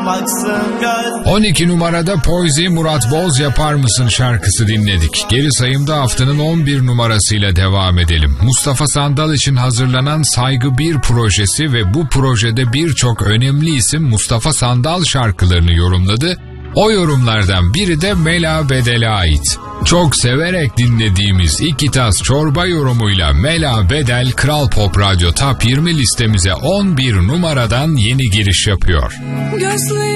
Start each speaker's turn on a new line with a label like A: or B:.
A: baksın göz.
B: 12 numarada Poizy Murat Boz Yapar Mısın şarkısı dinledik. Geri sayımda haftanın 11 numarasıyla devam edelim. Mustafa Sandal için hazırlanan Saygı 1 projesi ve bu projede birçok önemli isim Mustafa Sandal şarkılarını yorumladı. O yorumlardan biri de Mela Bedel'e ait. Çok severek dinlediğimiz İki Tas Çorba yorumuyla Mela Bedel Kral Pop Radyo Top 20 listemize 11 numaradan yeni giriş yapıyor.